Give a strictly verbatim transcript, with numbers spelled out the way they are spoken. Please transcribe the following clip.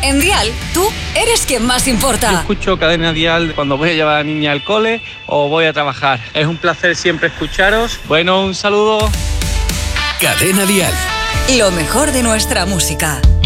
En Dial, tú eres quien más importa. Yo escucho Cadena Dial cuando voy a llevar a la niña al cole o voy a trabajar. Es un placer siempre escucharos. Bueno, un saludo. Cadena Dial. Lo mejor de nuestra música.